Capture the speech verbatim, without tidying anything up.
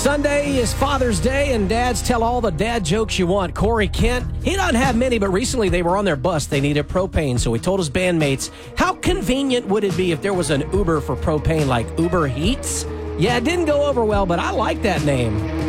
Sunday is Father's Day, and dads tell all the dad jokes you want. Corey Kent, he doesn't have many, but recently they were on their bus. They needed propane, so he told his bandmates, how convenient would it be if there was an Uber for propane like Uber Heats? Yeah, it didn't go over well, but I like that name.